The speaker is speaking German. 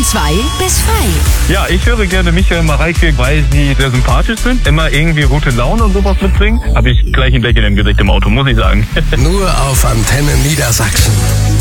von 2 bis 5. Ja, ich höre gerne Michael Mareike, weil sie sehr sympathisch sind, immer irgendwie gute Laune und sowas mitbringen. Habe ich gleich ein Lächeln im Gesicht im Auto, muss ich sagen. Nur auf Antenne Niedersachsen.